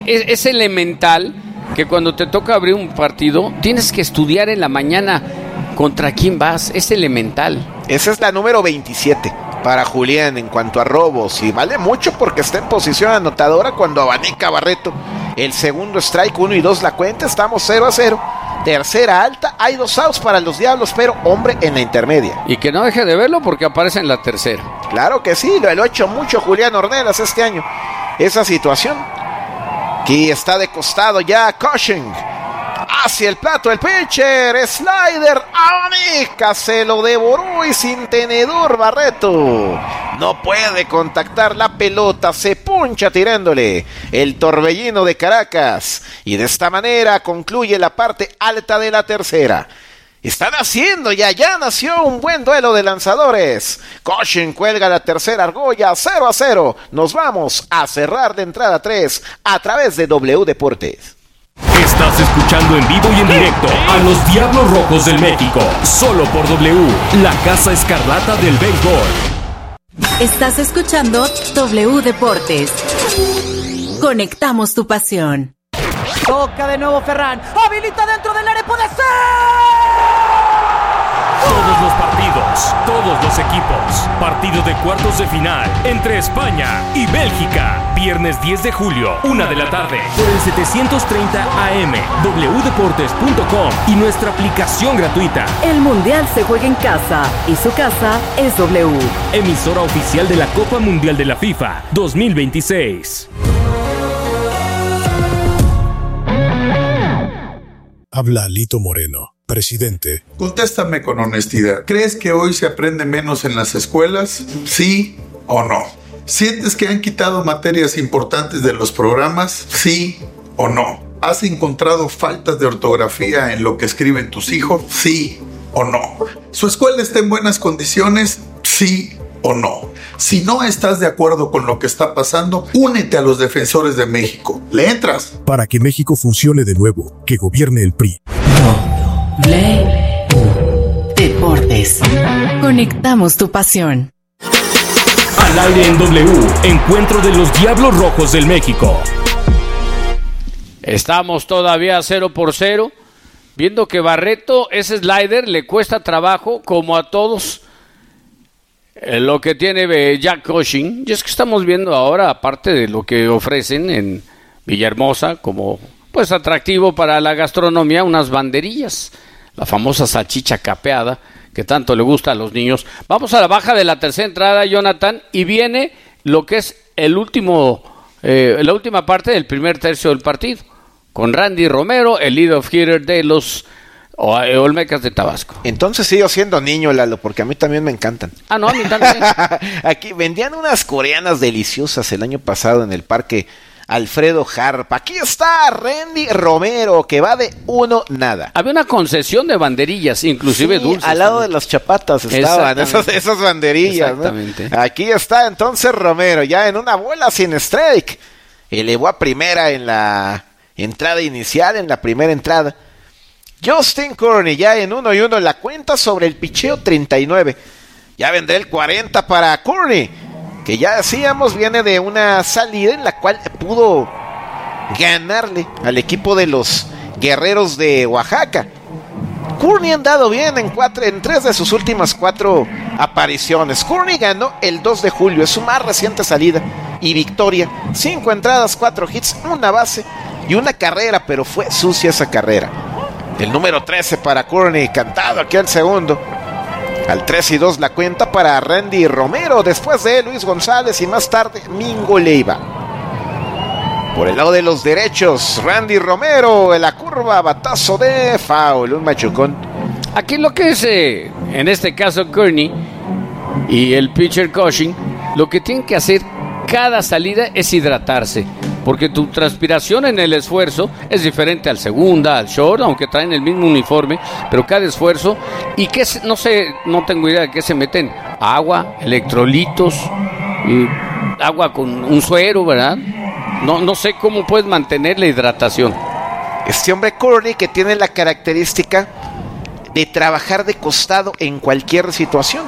Es elemental que cuando te toca abrir un partido, tienes que estudiar en la mañana contra quién vas. Es elemental. Esa es la número 27 para Julián en cuanto a robos. Y vale mucho porque está en posición anotadora cuando abanica Barreto. El segundo strike, 1 y 2 la cuenta. Estamos 0-0. Tercera alta, hay 2 outs para los Diablos, pero hombre en la intermedia. Y que no deje de verlo porque aparece en la tercera. Claro que sí, lo ha hecho mucho Julián Ornelas este año. Esa situación. Aquí está de costado ya Cushing. Hacia el plato el pitcher, slider, abanica, se lo devoró y sin tenedor Barreto. No puede contactar la pelota, se puncha tirándole el torbellino de Caracas. Y de esta manera concluye la parte alta de la tercera. Están haciendo ya nació un buen duelo de lanzadores. Cushing cuelga la tercera argolla, 0-0. Nos vamos a cerrar de entrada 3 a través de W Deportes. Estás escuchando en vivo y en directo a los Diablos Rojos del México, solo por W, la Casa Escarlata del béisbol. Estás escuchando W Deportes. Conectamos tu pasión. Toca de nuevo Ferran, habilita dentro del área, puede ser. Todos los partidos, todos los equipos. Partido de cuartos de final entre España y Bélgica. Viernes 10 de julio, 1 de la tarde. Por el 730 AM, wdeportes.com y nuestra aplicación gratuita. El Mundial se juega en casa y su casa es W. Emisora oficial de la Copa Mundial de la FIFA 2026. Habla Lito Moreno, presidente. Contéstame con honestidad. ¿Crees que hoy se aprende menos en las escuelas? ¿Sí o no? ¿Sientes que han quitado materias importantes de los programas? ¿Sí o no? ¿Has encontrado faltas de ortografía en lo que escriben tus hijos? ¿Sí o no? ¿Su escuela está en buenas condiciones? ¿Sí o no? Si no estás de acuerdo con lo que está pasando, únete a los Defensores de México. ¿Le entras? Para que México funcione de nuevo, que gobierne el PRI. W Deportes. Conectamos tu pasión. Al aire en W, encuentro de los Diablos Rojos del México. Estamos todavía 0-0, viendo que Barreto, ese slider, le cuesta trabajo, como a todos, lo que tiene Jack Cushing. Y es que estamos viendo ahora, aparte de lo que ofrecen en Villahermosa, como pues atractivo para la gastronomía, unas banderillas, la famosa salchicha capeada, que tanto le gusta a los niños. Vamos a la baja de la tercera entrada, Jonathan, y viene lo que es la última parte del primer tercio del partido, con Randy Romero, el leadoff hitter de los Olmecas de Tabasco. Entonces sigo siendo niño, Lalo, porque a mí también me encantan. Ah, no, a mí también. Aquí vendían unas coreanas deliciosas el año pasado en el parque Alfredo Harp. Aquí está Randy Romero, que va de 1-0. Había una concesión de banderillas, inclusive sí, dulces. Al lado de las chapatas estaban esas banderillas. Exactamente. ¿No? Aquí está entonces Romero, ya en una bola sin strike. Elevó a primera en la entrada inicial, en la primera entrada. Justin Courtney ya en 1-1 la cuenta sobre el picheo 39. Ya vendrá el 40 para Courtney, que ya decíamos viene de una salida en la cual pudo ganarle al equipo de los Guerreros de Oaxaca. Courtney ha andado bien en 3 de sus últimas 4 apariciones. Courtney ganó el 2 de julio, es su más reciente salida y victoria. 5 entradas, 4 hits, una base y una carrera, pero fue sucia esa carrera. El número 13 para Courtney, cantado aquí al segundo. Al 3-2 la cuenta para Randy Romero, después de Luis González y más tarde Mingo Leiva. Por el lado de los derechos, Randy Romero en la curva, batazo de foul, un machucón. Aquí lo que es, en este caso Courtney y el pitcher Cushing, lo que tienen que hacer cada salida es hidratarse, porque tu transpiración en el esfuerzo es diferente al segunda, al short, aunque traen el mismo uniforme, pero cada esfuerzo, y que no sé, no tengo idea de qué se meten, agua, electrolitos, agua con un suero, ¿verdad? No sé cómo puedes mantener la hidratación. Este hombre Courtney, que tiene la característica de trabajar de costado en cualquier situación.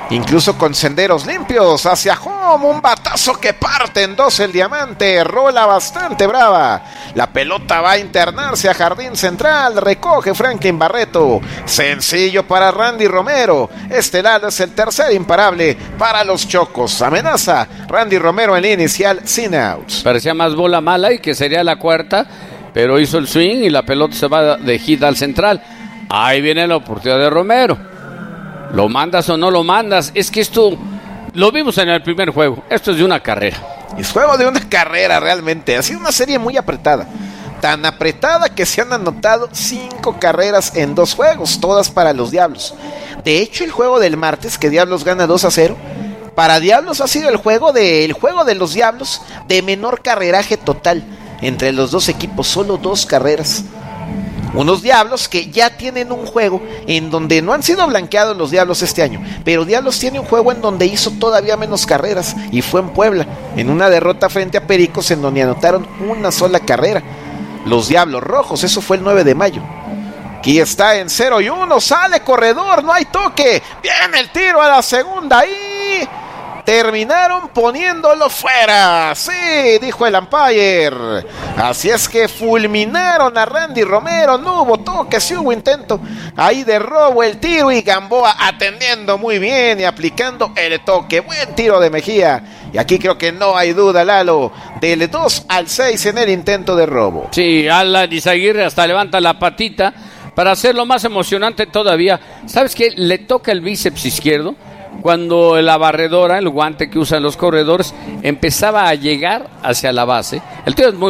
incluso con senderos limpios, hacia home, un batazo que parte en dos el diamante, rola bastante brava, la pelota va a internarse a jardín central, recoge Franklin Barreto, sencillo para Randy Romero, este lado es el tercer imparable para los Chocos, amenaza Randy Romero en la inicial sin outs. Parecía más bola mala y que sería la cuarta, pero hizo el swing y la pelota se va de hit al central. Ahí viene la oportunidad de Romero. ¿Lo mandas o no lo mandas? Es que esto lo vimos en el primer juego. Esto es de una carrera. Es juego de una carrera realmente. Ha sido una serie muy apretada. Tan apretada que se han anotado 5 carreras en 2 juegos, todas para los Diablos. De hecho, el juego del martes, que Diablos gana 2-0, para Diablos ha sido el juego de los Diablos de menor carreraje total entre los dos equipos. Solo 2 carreras. Unos Diablos que ya tienen un juego en donde no han sido blanqueados los Diablos este año, pero Diablos tiene un juego en donde hizo todavía menos carreras, y fue en Puebla, en una derrota frente a Pericos en donde anotaron una sola carrera. Los Diablos Rojos, eso fue el 9 de mayo. Aquí está en 0-1, sale corredor, no hay toque, viene el tiro a la segunda y terminaron poniéndolo fuera. Sí, dijo el umpire. Así es que fulminaron a Randy Romero. No hubo toque, sí hubo intento ahí de robo, el tiro, y Gamboa atendiendo muy bien y aplicando el toque. Buen tiro de Mejía. Y aquí creo que no hay duda, Lalo, del 2-6 en el intento de robo. Sí, Alan Izaguirre hasta levanta la patita para hacerlo más emocionante todavía. ¿Sabes qué? Le toca el bíceps izquierdo cuando la barredora, el guante que usan los corredores, empezaba a llegar hacia la base. El tiro es muy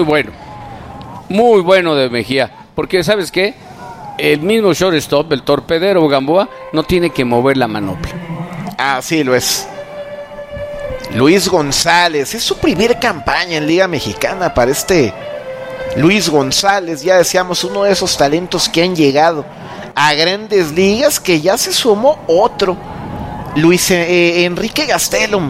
bueno de Mejía, porque ¿sabes qué? El mismo shortstop, el torpedero Gamboa, no tiene que mover la manopla. Ah, sí lo es. Luis González, es su primer campaña en Liga Mexicana para Luis González, ya decíamos, uno de esos talentos que han llegado a grandes ligas, que ya se sumó otro. Luis Enrique Gastelum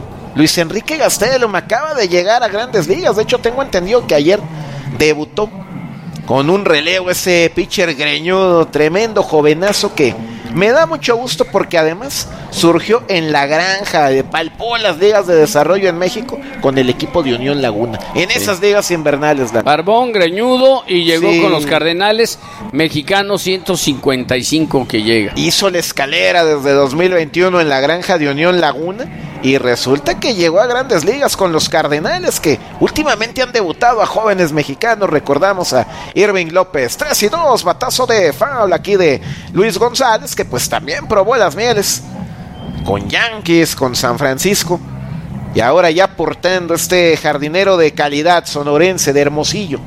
acaba de llegar a grandes ligas. De hecho, tengo entendido que ayer debutó con un relevo ese pitcher greñudo, tremendo jovenazo que me da mucho gusto porque además surgió en La Granja, palpó las ligas de desarrollo en México con el equipo de Unión Laguna, en esas ligas invernales. Barbón, greñudo, y llegó con los Cardenales mexicanos, 155 que llega. Hizo la escalera desde 2021 en La Granja de Unión Laguna y resulta que llegó a grandes ligas con los Cardenales, que últimamente han debutado a jóvenes mexicanos. Recordamos a Irving López, 3-2, batazo de foul aquí de Luis González, que pues también probó las mieles con Yankees, con San Francisco, y ahora ya portando este jardinero de calidad sonorense de Hermosillo.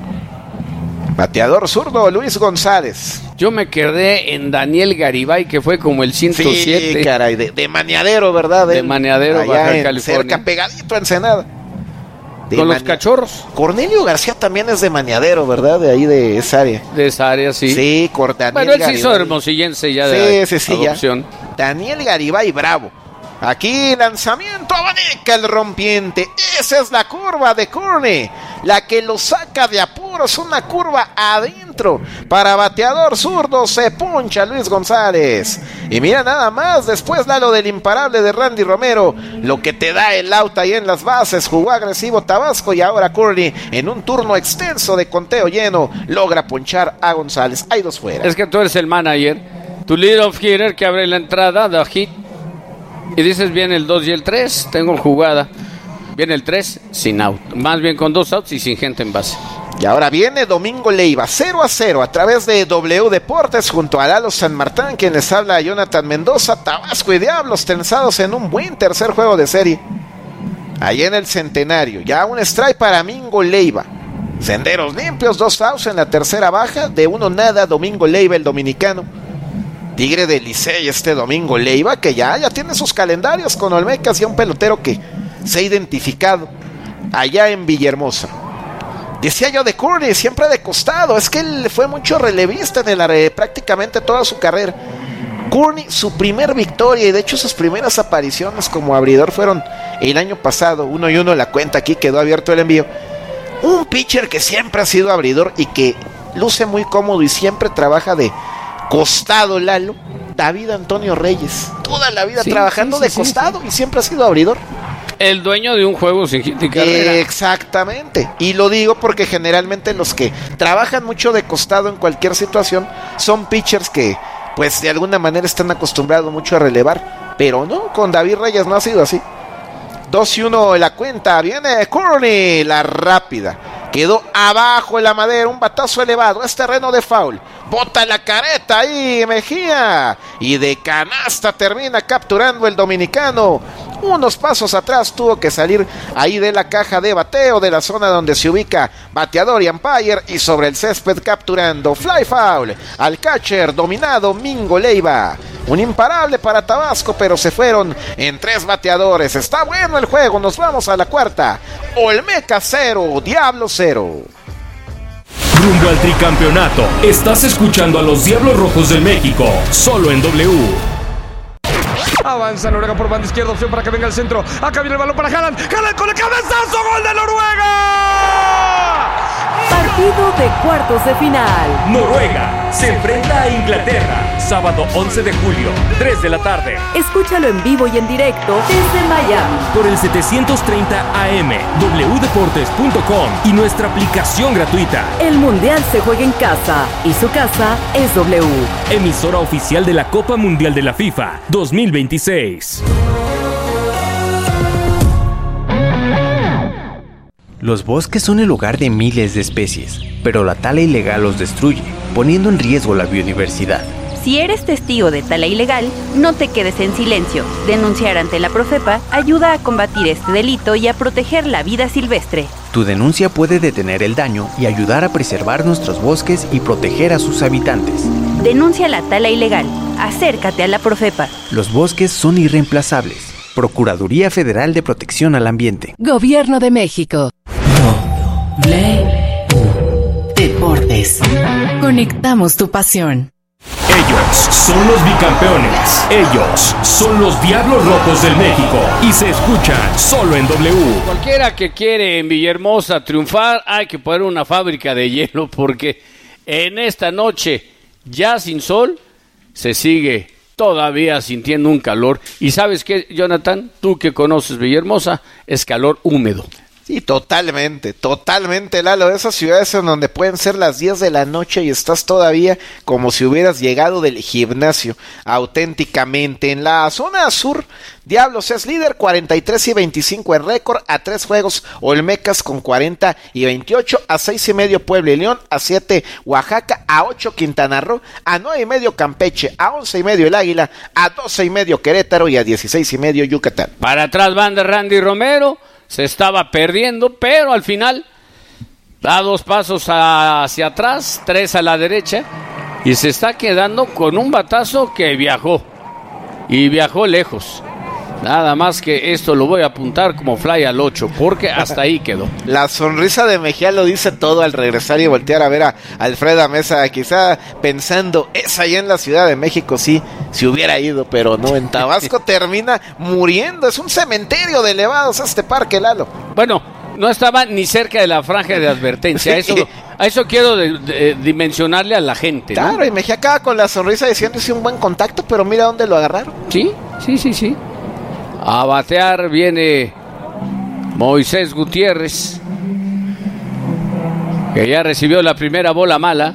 Bateador zurdo Luis González. Yo me quedé en Daniel Garibay, que fue como el 107. Sí, caray, de Maniadero, ¿verdad? De Maniadero, Baja California. Cerca, pegadito a Ensenada. Con los Cachorros. Cornelio García también es de Maniadero, ¿verdad? De ahí, de esa área. De esa área, sí. Sí, Bueno, él se hizo hermosillense ya de adopción. Ya. Daniel Garibay, bravo. Aquí lanzamiento, abanica el rompiente. Esa es la curva de Courtney, la que lo saca de apuros, una curva adentro. Para bateador zurdo se puncha Luis González. Y mira nada más, después Lalo, del imparable de Randy Romero, lo que te da el out ahí en las bases. Jugó agresivo Tabasco y ahora Courtney, en un turno extenso de conteo lleno, logra ponchar a González. Hay 2 fuera. Es que tú eres el manager, tu leadoff hitter que abre la entrada, da hit, y dices, viene el 2 y el 3, tengo jugada. Viene el 3 sin out, más bien con 2 outs y sin gente en base. Y ahora viene Domingo Leiva, 0-0 a través de W Deportes junto a Lalo San Martín, quien les habla a Jonathan Mendoza. Tabasco y Diablos tensados en un buen tercer juego de serie. Ahí en el Centenario, ya un strike para Domingo Leiva. Senderos limpios, 2 outs en la tercera baja, de 1 nada Domingo Leiva, el dominicano. Tigre de Licey Domingo Leiva, que ya tiene sus calendarios con Olmecas, y un pelotero que se ha identificado allá en Villahermosa. Decía yo de Courtney, siempre de costado, es que él fue mucho relevista en prácticamente toda su carrera. Courtney, su primer victoria, y de hecho sus primeras apariciones como abridor fueron el año pasado. 1-1 la cuenta, aquí quedó abierto el envío. Un pitcher que siempre ha sido abridor y que luce muy cómodo y siempre trabaja de costado, Lalo, David Antonio Reyes. Toda la vida trabajando de costado y siempre ha sido abridor. El dueño de un juego sin hit y carrera. Exactamente. Y lo digo porque generalmente los que trabajan mucho de costado en cualquier situación son pitchers que, pues de alguna manera están acostumbrados mucho a relevar. Pero no, con David Reyes no ha sido así. 2-1 en la cuenta. Viene Courtney, la rápida. Quedó abajo en la madera, un batazo elevado, es terreno de foul. Bota la careta ahí Mejía. Y de canasta termina capturando el dominicano. Unos pasos atrás tuvo que salir ahí de la caja de bateo de la zona donde se ubica bateador y umpire, y sobre el césped capturando fly foul al catcher dominado Mingo Leiva. Un imparable para Tabasco, pero se fueron en 3 bateadores. Está bueno el juego, nos vamos a la cuarta. Olmeca 0, Diablos 0. Rumbo al tricampeonato. Estás escuchando a los Diablos Rojos del México, solo en W. Avanza Noruega por banda izquierda, opción para que venga al centro. Acá viene el balón para Haaland. Haaland con el cabezazo, gol de Noruega. Partido de cuartos de final. Noruega se enfrenta a Inglaterra, sábado 11 de julio, 3 de la tarde. Escúchalo en vivo y en directo desde Miami. Por el 730 AM, wdeportes.com y nuestra aplicación gratuita. El Mundial se juega en casa y su casa es W. Emisora oficial de la Copa Mundial de la FIFA 2026. Los bosques son el hogar de miles de especies, pero la tala ilegal los destruye, poniendo en riesgo la biodiversidad. Si eres testigo de tala ilegal, no te quedes en silencio. Denunciar ante la Profepa ayuda a combatir este delito y a proteger la vida silvestre. Tu denuncia puede detener el daño y ayudar a preservar nuestros bosques y proteger a sus habitantes. Denuncia la tala ilegal. Acércate a la Profepa. Los bosques son irreemplazables. Procuraduría Federal de Protección al Ambiente. Gobierno de México. Deportes. Conectamos tu pasión. Ellos son los bicampeones. Ellos son los Diablos Rojos del México. Y se escuchan solo en W. Cualquiera que quiere en Villahermosa triunfar, hay que poner una fábrica de hielo, porque en esta noche, ya sin sol, se sigue todavía sintiendo un calor. Y ¿sabes qué, Jonathan? Tú que conoces Villahermosa, es calor húmedo. Sí, totalmente, Lalo, esas ciudades en donde pueden ser las 10 de la noche y estás todavía como si hubieras llegado del gimnasio, auténticamente. En la zona sur, Diablos es líder, 43-25 en récord, a 3 juegos Olmecas con 40-28, a 6.5 Puebla y León, a 7 Oaxaca, a 8 Quintana Roo, a 9.5 Campeche, a 11.5 el Águila, a 12.5 Querétaro y a 16.5 Yucatán. Para atrás van de Randy Romero. Se estaba perdiendo, pero al final da 2 pasos hacia atrás, 3 a la derecha, y se está quedando con un batazo que viajó, y viajó lejos. Nada más que esto lo voy a apuntar como fly al 8, porque hasta ahí quedó. La sonrisa de Mejía lo dice todo al regresar y voltear a ver a Alfredo Mesa, quizá pensando, es allá en la Ciudad de México, sí, si hubiera ido, pero no, en Tabasco termina muriendo, es un cementerio de elevados este parque, Lalo. Bueno, no estaba ni cerca de la franja de advertencia, Sí. a eso quiero dimensionarle a la gente, ¿no? Claro, y Mejía acaba con la sonrisa diciendo, sí, un buen contacto, pero mira dónde lo agarraron. Sí. A batear viene Moisés Gutiérrez, que ya recibió la primera bola mala.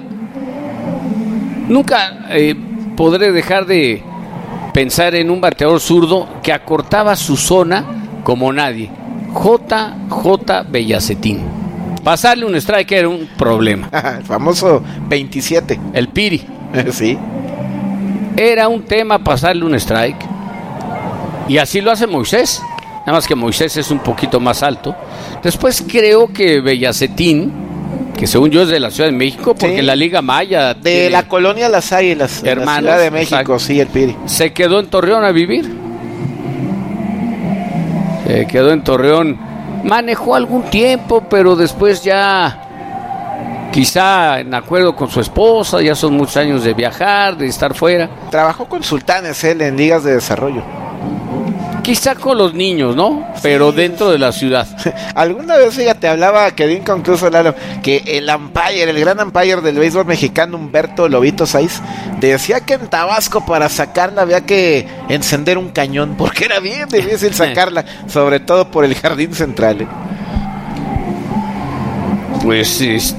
Nunca podré dejar de pensar en un bateador zurdo que acortaba su zona como nadie. JJ Bellacetín. Pasarle un strike era un problema. El famoso 27. El Piri. Sí. Era un tema pasarle un strike. Y así lo hace Moisés. Nada más que Moisés es un poquito más alto. Después creo que Bellacetín, que según yo es de la Ciudad de México, porque la Liga Maya de la colonia Las Águilas, hermanos, la Ciudad de México, exacto. Sí, el Piri. Se quedó en Torreón a vivir. Se quedó en Torreón. Manejó algún tiempo, pero después ya, quizá en acuerdo con su esposa, ya son muchos años de viajar, de estar fuera. Trabajó con Sultanes él en ligas de desarrollo. Quizá con los niños, ¿no? Pero dentro de la ciudad. Alguna vez, fíjate, hablaba Kevin concluso, Lalo, que el gran umpire del béisbol mexicano, Humberto Lobito Saiz, decía que en Tabasco para sacarla había que encender un cañón, porque era bien difícil sacarla, sobre todo por el jardín central. Pues,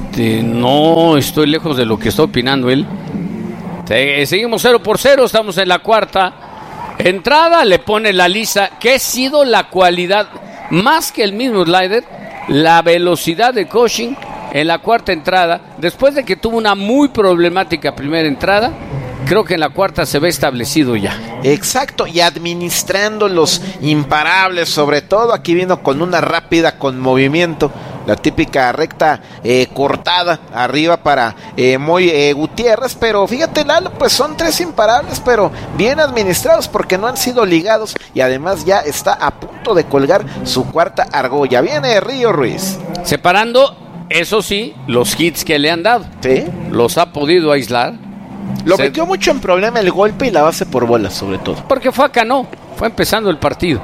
no estoy lejos de lo que está opinando él. Seguimos 0-0, estamos en la cuarta entrada, le pone la lisa, que ha sido la cualidad, más que el mismo slider, la velocidad de Cushing en la cuarta entrada, después de que tuvo una muy problemática primera entrada. Creo que en la cuarta se ve establecido ya. Exacto, y administrando los imparables, sobre todo aquí vino con una rápida con movimiento, la típica recta cortada arriba para Moy Gutiérrez, pero fíjate, Lalo, pues son 3 imparables, pero bien administrados porque no han sido ligados y además ya está a punto de colgar su cuarta argolla. Viene Río Ruiz. Separando, eso sí, los hits que le han dado. Sí. Los ha podido aislar. Lo metió mucho en problema el golpe y la base por bolas, sobre todo. Porque fue acá, no. Fue empezando el partido.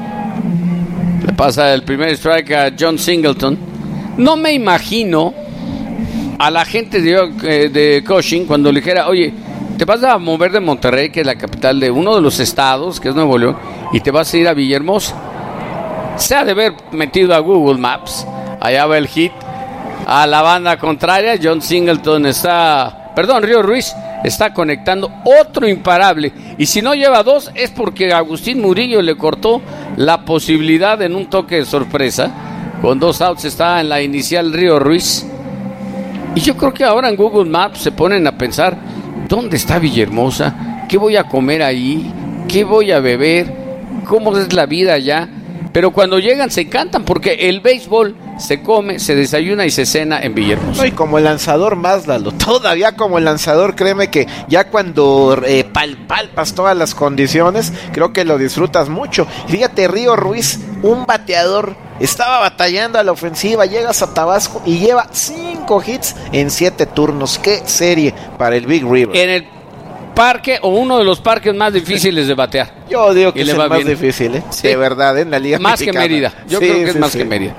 Le pasa el primer strike a John Singleton. No me imagino a la gente de Cushing cuando le dijera, oye, te vas a mover de Monterrey, que es la capital de uno de los estados, que es Nuevo León, y te vas a ir a Villahermosa. Se ha de haber metido a Google Maps. Allá va el hit a la banda contraria. John Singleton Río Ruiz está conectando otro imparable, y si no lleva 2 es porque Agustín Murillo le cortó la posibilidad en un toque de sorpresa. Con 2 outs está en la inicial Río Ruiz, y yo creo que ahora en Google Maps se ponen a pensar, ¿dónde está Villahermosa? ¿Qué voy a comer ahí? ¿Qué voy a beber? ¿Cómo es la vida allá? Pero cuando llegan se encantan porque el béisbol se come, se desayuna y se cena en Villahermosa. No, y como el lanzador más, Lalo, todavía como el lanzador, créeme que ya cuando palpas todas las condiciones, creo que lo disfrutas mucho. Fíjate, Río Ruiz, un bateador, estaba batallando a la ofensiva, llegas a Tabasco y lleva 5 hits en 7 turnos. ¡Qué serie para el Big River! En el parque, o uno de los parques más difíciles de batear. Yo digo que es el más difícil, sí. De verdad, en la Liga Más Mexicana. Que Mérida. Yo creo que es más que Mérida.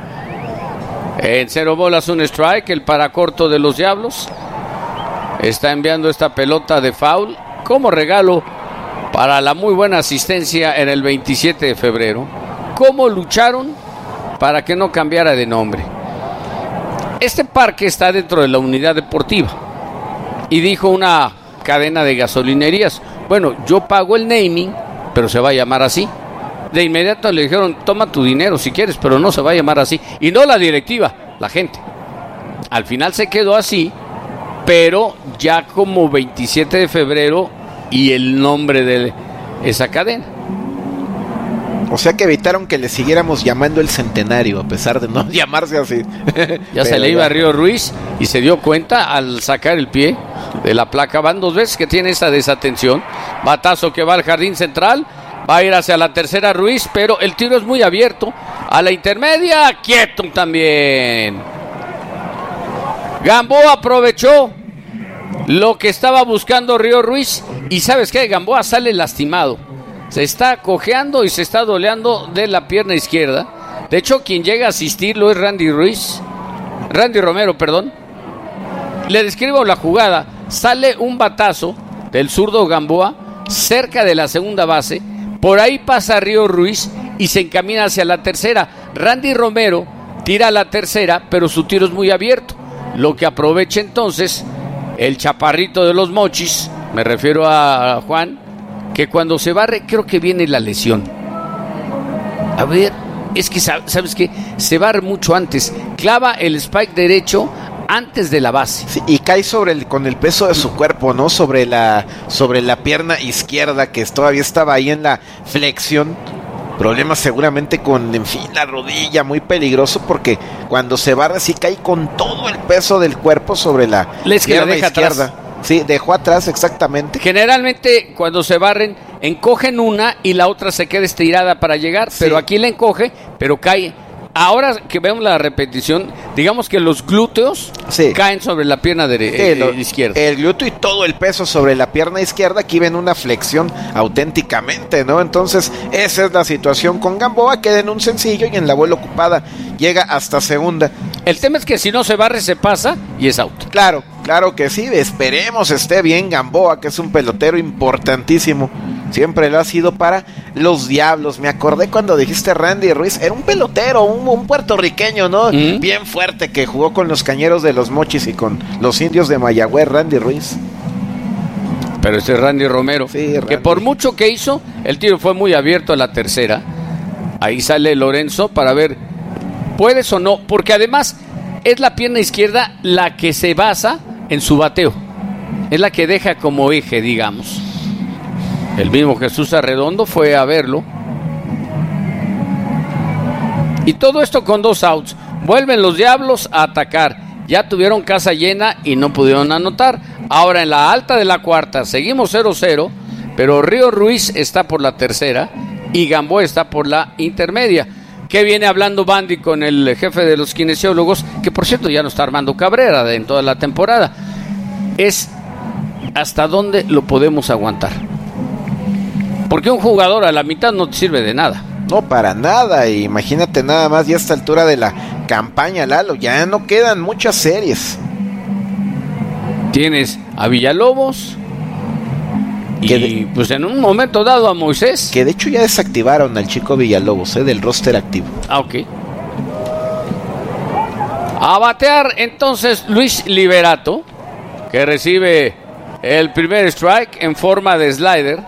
En 0 bolas, un strike, el paracorto de los Diablos está enviando esta pelota de foul como regalo para la muy buena asistencia en el 27 de febrero. ¿Cómo lucharon para que no cambiara de nombre? Este parque está dentro de la unidad deportiva y dijo una cadena de gasolinerías, bueno, yo pago el naming, pero se va a llamar así. De inmediato le dijeron, toma tu dinero si quieres, pero no se va a llamar así. Y no la directiva, la gente. Al final se quedó así, pero ya como 27 de febrero y el nombre de esa cadena. O sea que evitaron que le siguiéramos llamando el centenario, a pesar de no llamarse así. Ya se le iba a Río Ruiz y se dio cuenta al sacar el pie de la placa. Van 2 veces que tiene esa desatención. Batazo que va al jardín central. Va a ir hacia la tercera Ruiz, pero el tiro es muy abierto. A la intermedia, quieto también. Gamboa aprovechó lo que estaba buscando Río Ruiz. Y ¿sabes qué? Gamboa sale lastimado. Se está cojeando y se está doleando de la pierna izquierda. De hecho, quien llega a asistirlo es Randy Romero. Le describo la jugada. Sale un batazo del zurdo Gamboa cerca de la segunda base. Por ahí pasa Río Ruiz y se encamina hacia la tercera. Randy Romero tira a la tercera, pero su tiro es muy abierto. Lo que aprovecha entonces el chaparrito de los Mochis, me refiero a Juan, que cuando se barre, creo que viene la lesión. A ver, es que, ¿sabes qué? Se barre mucho antes. Clava el spike derecho antes de la base. Sí, y cae con el peso de su cuerpo, ¿no? Sobre la pierna izquierda, que todavía estaba ahí en la flexión. Problemas seguramente con, la rodilla, muy peligroso, porque cuando se barre sí cae con todo el peso del cuerpo sobre la pierna izquierda. Atrás. Sí, dejó atrás, exactamente. Generalmente cuando se barren, encogen una y la otra se queda estirada para llegar, sí. Pero aquí la encoge, pero cae Ahora que vemos la repetición, digamos que los glúteos caen sobre la pierna izquierda. El glúteo y todo el peso sobre la pierna izquierda. Aquí ven una flexión auténticamente, ¿no? Entonces, esa es la situación con Gamboa. Queda en un sencillo y en la bola ocupada llega hasta segunda. El tema es que si no se barre, se pasa y es out. Claro que sí. Esperemos esté bien Gamboa, que es un pelotero importantísimo. Siempre lo ha sido para los Diablos. Me acordé cuando dijiste Randy Ruiz. Era un pelotero, un puertorriqueño, ¿no? Bien fuerte, que jugó con los Cañeros de los Mochis y con los Indios de Mayagüez, Randy Ruiz. Pero este es Randy Romero. Sí, Randy. Que por mucho que hizo, el tiro fue muy abierto a la tercera. Ahí sale Lorenzo para ver, ¿puedes o no? Porque además es la pierna izquierda la que se basa en su bateo. Es la que deja como eje, digamos. El mismo Jesús Arredondo fue a verlo. Y todo esto con 2 outs. Vuelven los Diablos a atacar. Ya tuvieron casa llena y no pudieron anotar. Ahora en la alta de la cuarta seguimos 0-0, pero Río Ruiz está por la tercera y Gamboa está por la intermedia. Que viene hablando Bandy con el jefe de los kinesiólogos, que por cierto ya no está Armando Cabrera en toda la temporada. Es hasta dónde lo podemos aguantar. Porque un jugador a la mitad no te sirve de nada. No, para nada. Imagínate nada más ya a esta altura de la campaña, Lalo. Ya no quedan muchas series. Tienes a Villalobos y pues en un momento dado a Moisés. Que de hecho ya desactivaron al chico Villalobos, del roster activo. Ok. A batear entonces Luis Liberato, que recibe el primer strike en forma de slider.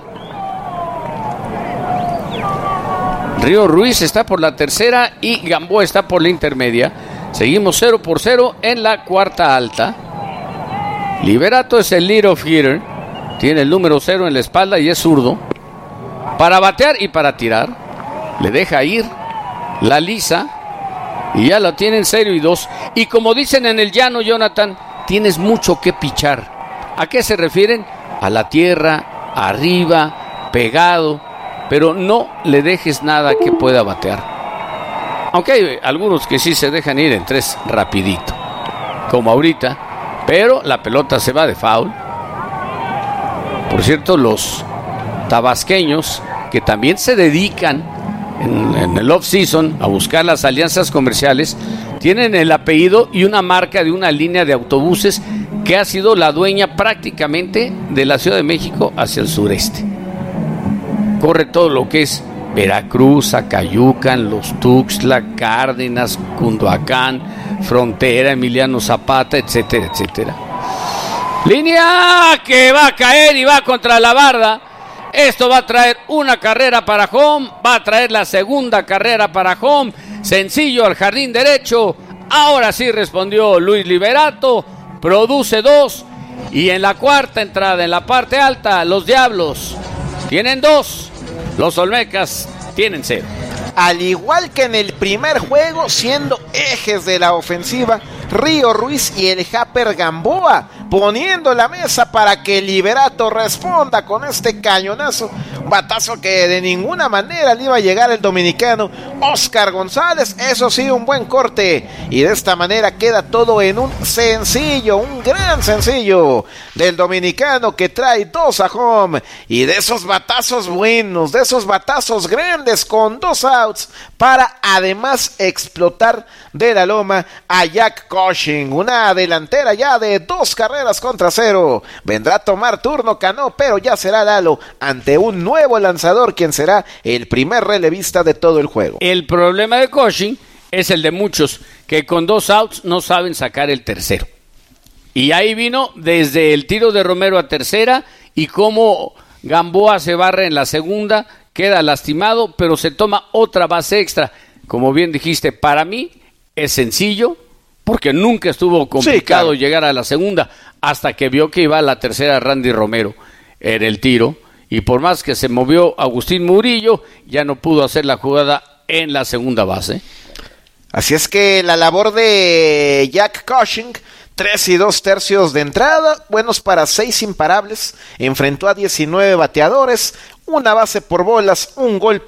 Río Ruiz está por la tercera y Gamboa está por la intermedia. Seguimos 0-0 en la cuarta alta. Liberato es el lead-off hitter. Tiene el número 0 en la espalda y es zurdo. Para batear y para tirar. Le deja ir la lisa. Y ya lo tienen 0-2. Y como dicen en el llano, Jonathan, tienes mucho que pichar. ¿A qué se refieren? A la tierra, arriba, pegado. Pero no le dejes nada que pueda batear. Aunque hay algunos que sí se dejan ir en 3 rapidito, como ahorita, pero la pelota se va de foul. Por cierto, los tabasqueños, que también se dedican en el off-season a buscar las alianzas comerciales, tienen el apellido y una marca de una línea de autobuses que ha sido la dueña prácticamente de la Ciudad de México hacia el sureste. Corre todo lo que es Veracruz, Acayucan, Los Tuxtla, Cárdenas, Cunduacán, Frontera, Emiliano Zapata, etcétera, etcétera. Línea que va a caer y va contra la barda. Esto va a traer una carrera para home, va a traer la segunda carrera para home. Sencillo al jardín derecho. Ahora sí respondió Luis Liberato, produce 2. Y en la cuarta entrada, en la parte alta, los Diablos tienen 2. Los Olmecas tienen 0. Al igual que en el primer juego, siendo ejes de la ofensiva, Río Ruiz y el Japper Gamboa, poniendo la mesa para que Liberato responda con este cañonazo. Batazo que de ninguna manera le iba a llegar el dominicano Oscar González. Eso sí, un buen corte. Y de esta manera queda todo en un sencillo, un gran sencillo del dominicano, que trae 2 a home. Y de esos batazos buenos, de esos batazos grandes con 2 outs, para además explotar de la loma a Jack Cushing. Una delantera ya de 2 carreras contra 0. Vendrá a tomar turno Cano, pero ya será Lalo ante un nuevo lanzador, quien será el primer relevista de todo el juego. El problema de Cushing es el de muchos, que con 2 outs no saben sacar el tercero. Y ahí vino desde el tiro de Romero a tercera, y cómo Gamboa se barre en la segunda, queda lastimado, pero se toma otra base extra. Como bien dijiste, para mí es sencillo, porque nunca estuvo complicado llegar a la segunda, hasta que vio que iba a la tercera Randy Romero en el tiro, y por más que se movió Agustín Murillo, ya no pudo hacer la jugada en la segunda base. Así es que la labor de Jack Cushing, 3 2/3 de entrada, buenos para 6 imparables, enfrentó a 19 bateadores, una base por bolas, un golpe,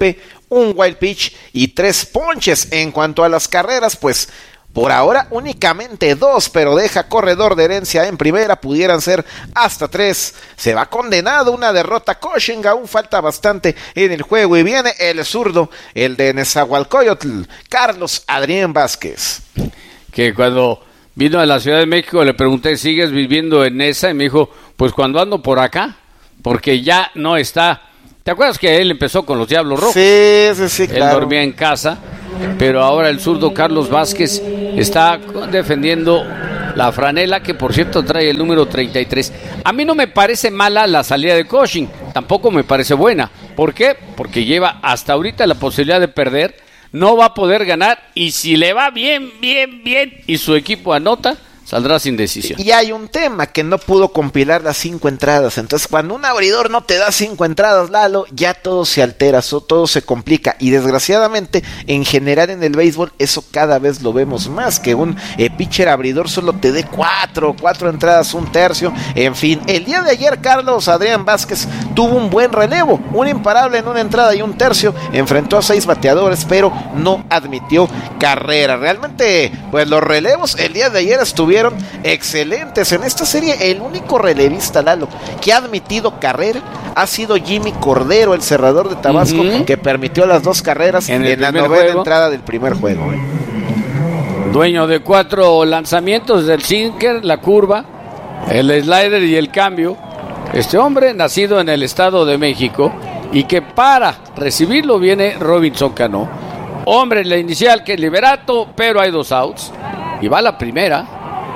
un wild pitch y 3 ponches. En cuanto a las carreras, pues por ahora únicamente 2, pero deja corredor de herencia en primera, pudieran ser hasta 3. Se va condenado una derrota Cushing, aún falta bastante en el juego y viene el zurdo, el de Nezahualcóyotl, Carlos Adrián Vázquez. Que cuando vino a la Ciudad de México le pregunté, ¿sigues viviendo en esa? Y me dijo, pues cuando ando por acá, porque ya no está. ¿Te acuerdas que él empezó con los Diablos Rojos? Sí, claro. Él dormía en casa, pero ahora el zurdo Carlos Vázquez está defendiendo la franela, que por cierto trae el número 33. A mí no me parece mala la salida de Cushing, tampoco me parece buena. ¿Por qué? Porque lleva hasta ahorita la posibilidad de perder, no va a poder ganar, y si le va bien, y su equipo anota, saldrá sin decisión. Y hay un tema, que no pudo compilar las 5 entradas. Entonces, cuando un abridor no te da 5 entradas, Lalo, ya todo se altera, todo se complica. Y desgraciadamente, en general en el béisbol, eso cada vez lo vemos más. Que un pitcher abridor solo te dé 4 entradas, 1/3. En fin, el día de ayer, Carlos Adrián Vázquez tuvo un buen relevo. Un imparable en 1 entrada y 1/3. Enfrentó a 6 bateadores, pero no admitió carrera. Realmente, pues los relevos el día de ayer estuvieron excelentes. En esta serie el único relevista, Lalo, que ha admitido carrera ha sido Jimmy Cordero, el cerrador de Tabasco, que permitió las 2 carreras en la 9ª entrada del primer juego. Dueño de 4 lanzamientos, del sinker, la curva, el slider y el cambio. Este hombre, nacido en el Estado de México, y que para recibirlo viene Robinson Cano. Hombre en la inicial, que es Liberato, pero hay 2 outs y va la primera.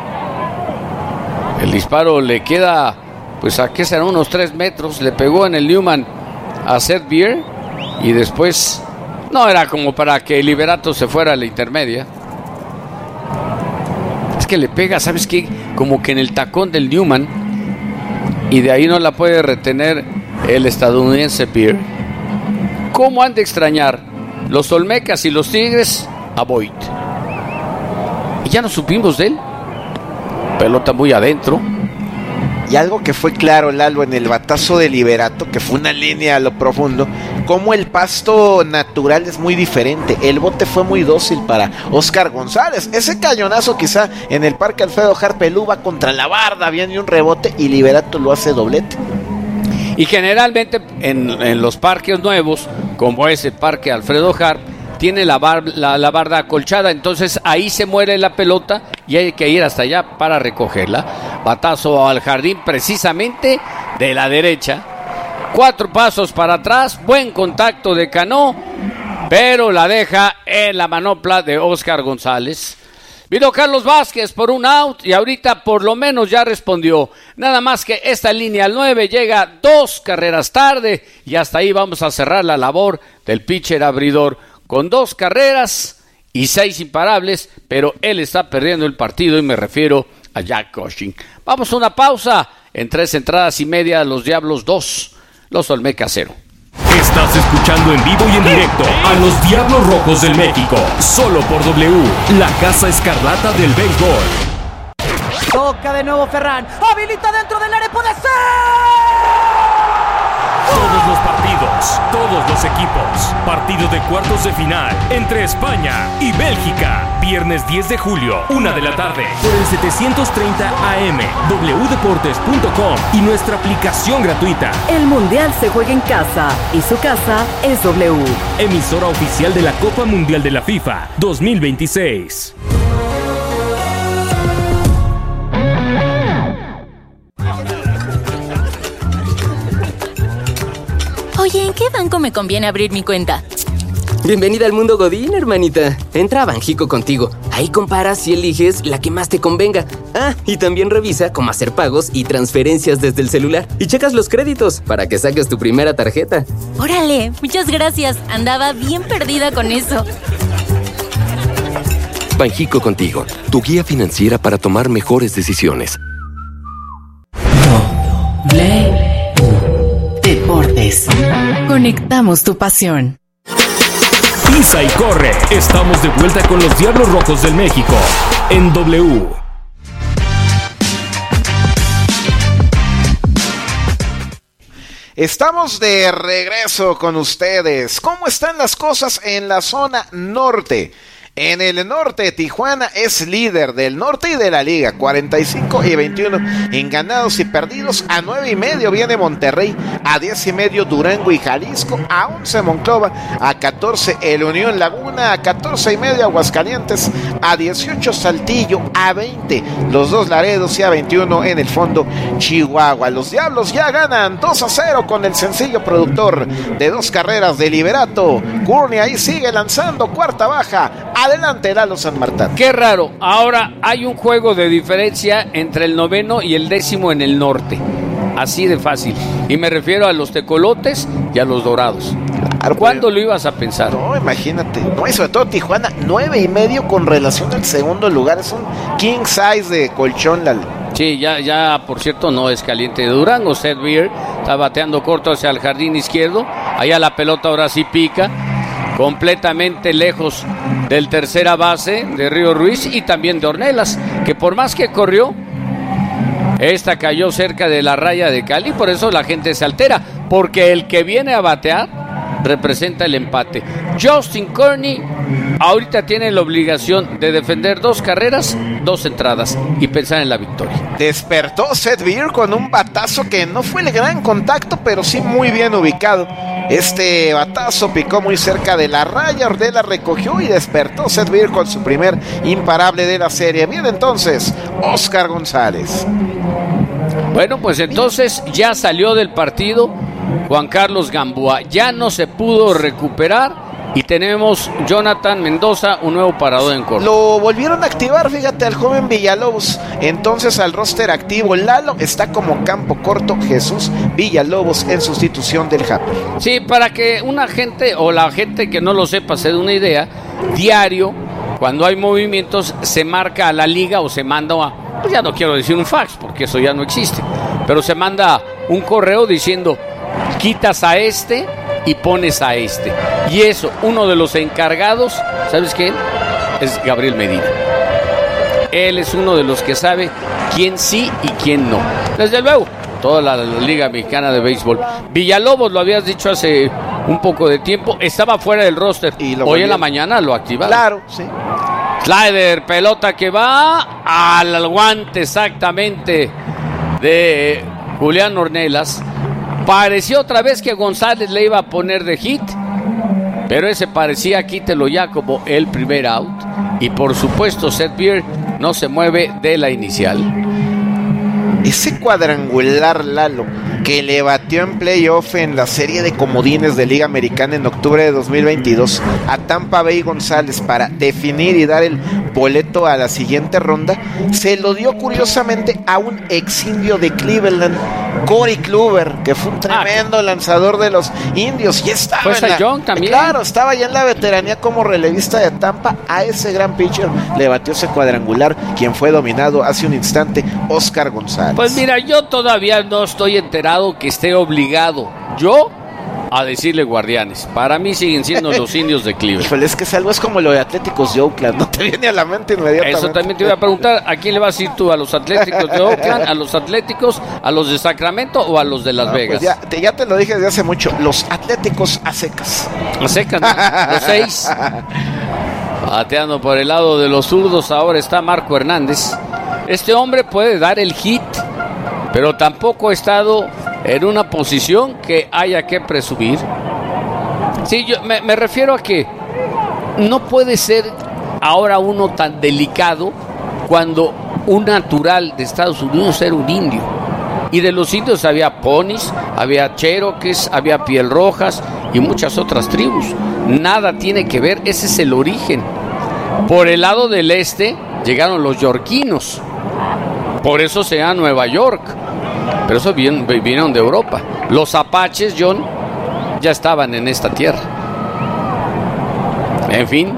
El disparo le queda, pues a qué será, unos 3 metros. Le pegó en el Newman a Seth Beer y después no era como para que Liberato se fuera a la intermedia. Es que le pega, ¿sabes qué? Como que en el tacón del Newman, y de ahí no la puede retener el estadounidense Beer. ¿Cómo han de extrañar los Olmecas y los Tigres a Boyd? Y ya no supimos de él. Pelota muy adentro. Y algo que fue claro, Lalo, en el batazo de Liberato, que fue una línea a lo profundo, como el pasto natural es muy diferente. El bote fue muy dócil para Oscar González. Ese cañonazo quizá en el Parque Alfredo Harpelú va contra la barda, viene un rebote y Liberato lo hace doblete. Y generalmente en los parques nuevos, como ese Parque Alfredo Harp, tiene la barda acolchada, entonces ahí se muere la pelota y hay que ir hasta allá para recogerla. Batazo al jardín precisamente de la derecha. 4 pasos para atrás, buen contacto de Cano, pero la deja en la manopla de Oscar González. Vino Carlos Vázquez por un out y ahorita por lo menos ya respondió. Nada más que esta línea al 9 llega 2 carreras tarde y hasta ahí vamos a cerrar la labor del pitcher abridor. Con 2 carreras y 6 imparables, pero él está perdiendo el partido y me refiero a Jack Cushing. Vamos a una pausa. En 3 entradas y media, los Diablos 2, los Olmecas 0. Estás escuchando en vivo y en directo a los Diablos Rojos del México, solo por W, la Casa Escarlata del béisbol. Toca de nuevo Ferran, habilita dentro del área, puede ser. Todos los partidos, todos los equipos. Partido de cuartos de final entre España y Bélgica. Viernes 10 de julio, 1 de la tarde. Por el 730 AM, wdeportes.com y nuestra aplicación gratuita. El Mundial se juega en casa y su casa es W. Emisora oficial de la Copa Mundial de la FIFA 2026. Oye, ¿en qué banco me conviene abrir mi cuenta? Bienvenida al mundo Godín, hermanita. Entra a Banjico Contigo. Ahí comparas y eliges la que más te convenga. Ah, y también revisa cómo hacer pagos y transferencias desde el celular. Y checas los créditos para que saques tu primera tarjeta. ¡Órale! Muchas gracias. Andaba bien perdida con eso. Banjico Contigo, tu guía financiera para tomar mejores decisiones. Deportes. Conectamos tu pasión. Pisa y corre. Estamos de vuelta con los Diablos Rojos del México en W. Estamos de regreso con ustedes. ¿Cómo están las cosas en la zona norte? En el norte, Tijuana es líder del norte y de la liga, 45-21 en ganados y perdidos. A 9.5 viene Monterrey, a 10.5 Durango y Jalisco, a 11 Monclova, a 14 el Unión Laguna, a 14.5 Aguascalientes, a 18 Saltillo, a 20 los dos Laredos y a 21 en el fondo Chihuahua. Los Diablos ya ganan 2-0 con el sencillo productor de 2 carreras de Liberato. Courtney ahí sigue lanzando, cuarta baja. Adelante, Lalo San Martín. Qué raro, ahora hay un juego de diferencia entre el 9º y el 10º en el norte. Así de fácil. Y me refiero a los tecolotes y a los dorados. Claro, ¿cuándo lo ibas a pensar? No, imagínate. No, y sobre todo Tijuana, 9.5 con relación al segundo lugar. Es un king size de colchón, Lalo. Sí, ya, por cierto, no es caliente de Durango. Seth Beer está bateando corto hacia el jardín izquierdo. Allá la pelota ahora sí pica. Completamente lejos del tercera base de Río Ruiz y también de Ornelas, que por más que corrió, esta cayó cerca de la raya de Cali, por eso la gente se altera, porque el que viene a batear representa el empate. Justin Courtney ahorita tiene la obligación de defender 2 carreras, 2 entradas y pensar en la victoria. Despertó Seth Beer con un batazo que no fue el gran contacto, pero sí muy bien ubicado. Este batazo picó muy cerca de la raya, Ornelas recogió y despertó Seth Beer con su primer imparable de la serie. Bien, entonces, Oscar González. Bueno, pues entonces ya salió del partido Juan Carlos Gamboa, ya no se pudo recuperar. Y tenemos Jonathan Mendoza, un nuevo parador en corto. Lo volvieron a activar, fíjate, al joven Villalobos. Entonces al roster activo, Lalo está como campo corto Jesús Villalobos en sustitución del Japper. Sí, para que una gente o la gente que no lo sepa se dé una idea, diario, cuando hay movimientos, se marca a la liga o se manda a, pues ya no quiero decir un fax porque eso ya no existe, pero se manda un correo diciendo, quitas a este y pones a este. Y eso, uno de los encargados, ¿sabes quién? Es Gabriel Medina. Él es uno de los que sabe quién sí y quién no. Desde luego, toda la Liga Mexicana de Béisbol. Villalobos, lo habías dicho hace un poco de tiempo, estaba fuera del roster. Y hoy en la mañana lo activaron. Claro, sí. Slider, pelota que va al guante exactamente de Julián Ornelas. Pareció otra vez que González le iba a poner de hit, pero ese parecía, quítelo ya, como el primer out. Y por supuesto Seth Beer no se mueve de la inicial. Ese cuadrangular, Lalo, que le batió en playoff en la serie de comodines de Liga Americana en octubre de 2022 a Tampa Bay González para definir y dar el boleto a la siguiente ronda, se lo dio curiosamente a un ex indio de Cleveland, Corey Kluber, que fue un tremendo lanzador de los indios y estaba pues en Young también. Claro, estaba ya en la veteranía como relevista de Tampa. A ese gran pitcher le batió ese cuadrangular, quien fue dominado hace un instante, Oscar González. Pues mira, yo todavía no estoy enterado que esté obligado yo a decirle Guardianes. Para mí siguen siendo los indios de Cleveland. Híjole, es que es algo, es como lo de Atléticos de Oakland, no te viene a la mente inmediatamente. Eso también te voy a preguntar, ¿a quién le vas a ir tú? ¿A los Atléticos de Oakland, a los Atléticos, a los de Sacramento o a los de Las Vegas? Pues ya te lo dije desde hace mucho, los Atléticos a secas. A secas, ¿no? Los 6. Bateando por el lado de los zurdos ahora está Marco Hernández. Este hombre puede dar el hit, pero tampoco ha estado en una posición que haya que presumir. Sí, yo me refiero a que no puede ser ahora uno tan delicado cuando un natural de Estados Unidos era un indio. Y de los indios había ponis, había cherokees, había piel rojas y muchas otras tribus. Nada tiene que ver, ese es el origen. Por el lado del este llegaron los yorquinos. Por eso se llama Nueva York. Pero eso vinieron de Europa. Los apaches, John, ya estaban en esta tierra. En fin.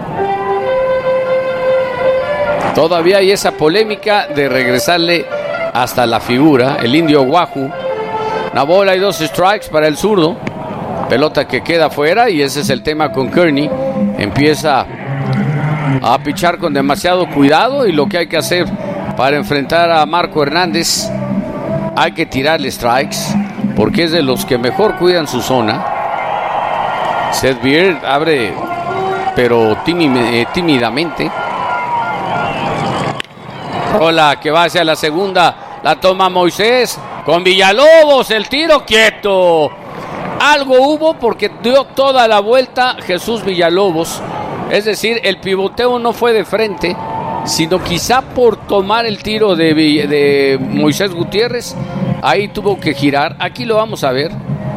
Todavía hay esa polémica de regresarle hasta la figura, el indio Wahoo. Una bola y 2 strikes para el zurdo. Pelota que queda fuera y ese es el tema con Kearney. Empieza a pichar con demasiado cuidado y lo que hay que hacer para enfrentar a Marco Hernández, hay que tirarle strikes, porque es de los que mejor cuidan su zona. Seth Beard abre, pero tímidamente. Rola que va hacia la segunda, la toma Moisés con Villalobos, el tiro quieto. Algo hubo porque dio toda la vuelta Jesús Villalobos. Es decir, el pivoteo no fue de frente, sino quizá por tomar el tiro de Moisés Gutiérrez, ahí tuvo que girar. Aquí lo vamos a ver.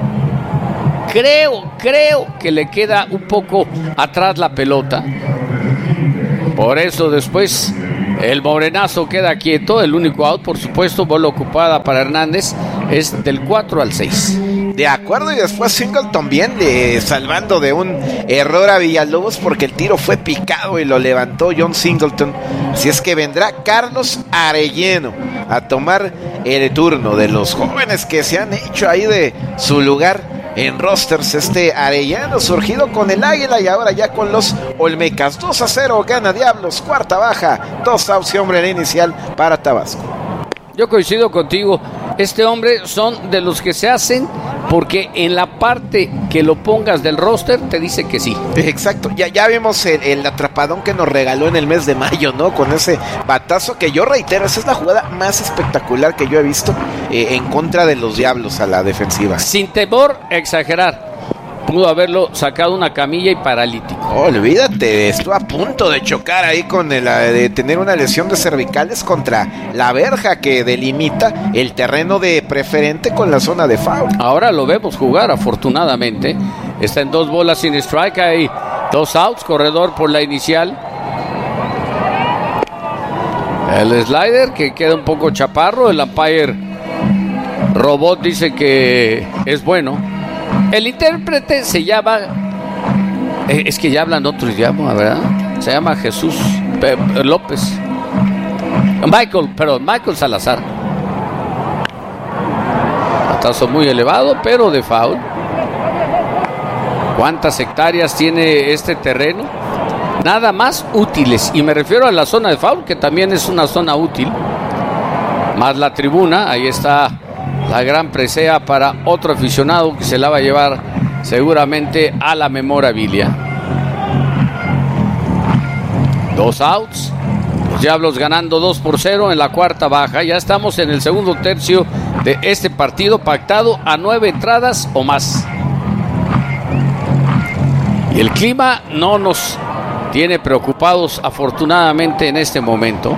Creo que le queda un poco atrás la pelota. Por eso después el morenazo queda quieto. El único out, por supuesto, bola ocupada para Hernández, es del 4 al 6. De acuerdo, y después Singleton bien salvando de un error a Villalobos porque el tiro fue picado y lo levantó John Singleton. Así es que vendrá Carlos Arellano a tomar el turno de los jóvenes que se han hecho ahí de su lugar en rosters. Arellano surgido con el Águila y ahora ya con los Olmecas. 2-0 gana Diablos, cuarta baja, 2 outs y hombre en inicial para Tabasco. Yo coincido contigo. Este hombre son de los que se hacen porque en la parte que lo pongas del roster te dice que sí. Exacto, ya vimos el atrapadón que nos regaló en el mes de mayo, ¿no? Con ese batazo que yo reitero, esa es la jugada más espectacular que yo he visto en contra de los Diablos a la defensiva. Sin temor a exagerar, pudo haberlo sacado una camilla y paralítico. Olvídate, estuvo a punto de chocar ahí con de tener una lesión de cervicales contra la verja que delimita el terreno de preferente con la zona de foul. Ahora lo vemos jugar, afortunadamente. Está en 2 bolas sin strike, hay 2 outs, corredor por la inicial. El slider que queda un poco chaparro, el umpire Robot dice que es bueno. El intérprete se llama, es que ya hablan otro idioma, ¿verdad? Se llama Jesús López. Michael Salazar. Batazo muy elevado, pero de foul. ¿Cuántas hectáreas tiene este terreno? Nada más útiles, y me refiero a la zona de foul, que también es una zona útil. Más la tribuna, ahí está la gran presea para otro aficionado que se la va a llevar seguramente a la memorabilia. 2 outs. Los Diablos ganando 2-0 en la cuarta baja. Ya estamos en el segundo tercio de este partido pactado a 9 entradas o más. Y el clima no nos tiene preocupados afortunadamente en este momento.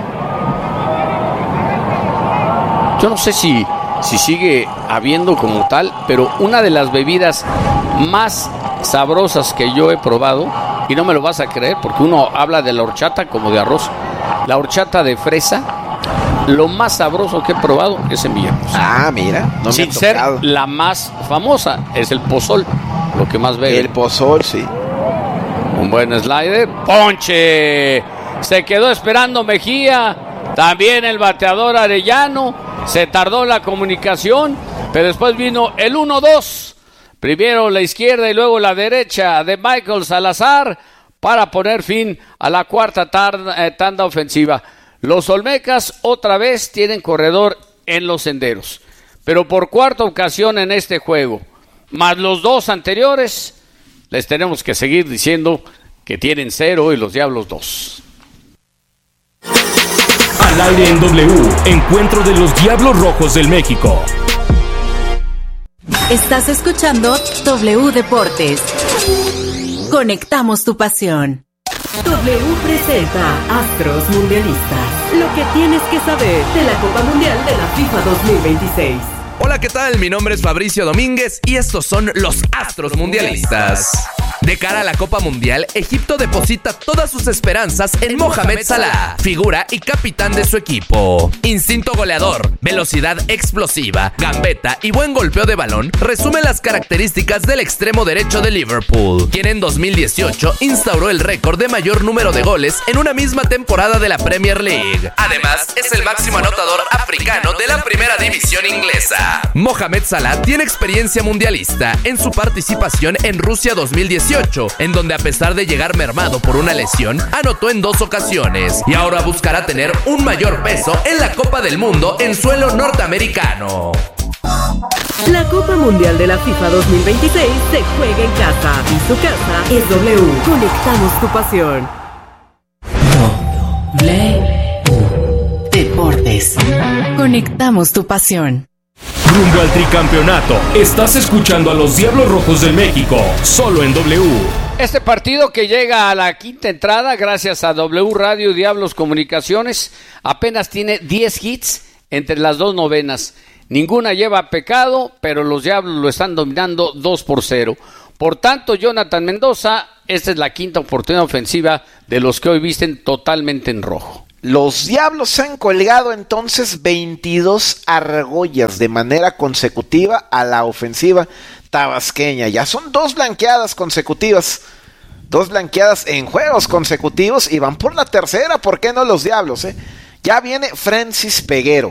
Yo no sé si sigue habiendo como tal, pero una de las bebidas más sabrosas que yo he probado, y no me lo vas a creer porque uno habla de la horchata como de arroz, la horchata de fresa, lo más sabroso que he probado es en Villahermosa. Ah, mira, no sin ser la más famosa, es el pozol, lo que más veo. El pozol, sí. Un buen slider, ponche, se quedó esperando Mejía, también el bateador Arellano. Se tardó la comunicación, pero después vino el 1-2. Primero la izquierda y luego la derecha de Michael Salazar para poner fin a la cuarta tanda ofensiva. Los Olmecas otra vez tienen corredor en los senderos, pero por cuarta ocasión en este juego, más los 2 anteriores, les tenemos que seguir diciendo que tienen 0 y los Diablos 2. Al aire en W, encuentro de los Diablos Rojos del México. Estás escuchando W Deportes. Conectamos tu pasión. W presenta Astros Mundialistas. Lo que tienes que saber de la Copa Mundial de la FIFA 2026. Hola, ¿qué tal? Mi nombre es Fabricio Domínguez y estos son los Astros Mundialistas. De cara a la Copa Mundial, Egipto deposita todas sus esperanzas en Mohamed Salah, figura y capitán de su equipo. Instinto goleador, velocidad explosiva, gambeta y buen golpeo de balón resumen las características del extremo derecho de Liverpool, quien en 2018 instauró el récord de mayor número de goles en una misma temporada de la Premier League. Además, es el máximo anotador africano de la primera división inglesa. Mohamed Salah tiene experiencia mundialista en su participación en Rusia 2018, en donde a pesar de llegar mermado por una lesión, anotó en 2 ocasiones y ahora buscará tener un mayor peso en la Copa del Mundo en suelo norteamericano. La Copa Mundial de la FIFA 2026 se juega en casa y su casa es W. Conectamos tu pasión. Deportes. Conectamos tu pasión. Rumbo al tricampeonato. Estás escuchando a los Diablos Rojos del México, solo en W. Este partido que llega a la quinta entrada gracias a W Radio Diablos Comunicaciones apenas tiene 10 hits entre las dos novenas. Ninguna lleva pecado, pero los Diablos lo están dominando 2-0. Por tanto, Jonathan Mendoza, esta es la quinta oportunidad ofensiva de los que hoy visten totalmente en rojo. Los Diablos han colgado entonces 22 argollas de manera consecutiva a la ofensiva tabasqueña. Ya son 2 blanqueadas consecutivas. 2 blanqueadas en juegos consecutivos y van por la tercera. ¿Por qué no los Diablos? Ya viene Francis Peguero.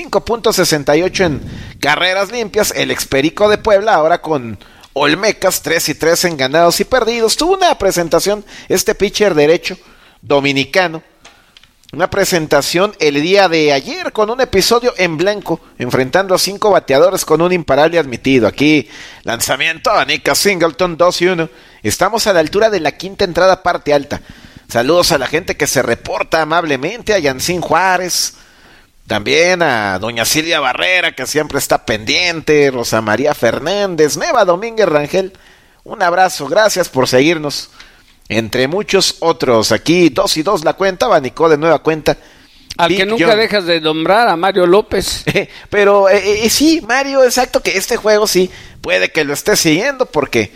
5.68 en carreras limpias. El experico de Puebla ahora con Olmecas. 3-3 en ganados y perdidos. Tuvo una presentación este pitcher derecho dominicano. Una presentación el día de ayer con un episodio en blanco, enfrentando a 5 bateadores con un imparable admitido. Aquí, lanzamiento a Nika Singleton, 2-1. Estamos a la altura de la quinta entrada, parte alta. Saludos a la gente que se reporta amablemente, a Yancín Juárez, también a doña Silvia Barrera, que siempre está pendiente, Rosa María Fernández, Neva Domínguez Rangel. Un abrazo, gracias por seguirnos. Entre muchos otros, aquí 2-2 la cuenta, abanicó de nueva cuenta. Al Big que nunca John. Dejas de nombrar a Mario López. Pero sí, Mario, exacto, que este juego sí puede que lo esté siguiendo porque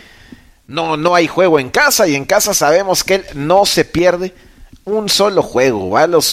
no hay juego en casa y en casa sabemos que él no se pierde un solo juego. ¿Va? Los